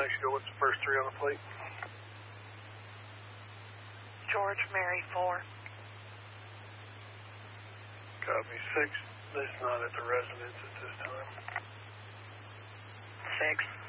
Mexico. What's the first three on the plate? George Mary 4. Copy 6. This is not at the residence at this time. 6.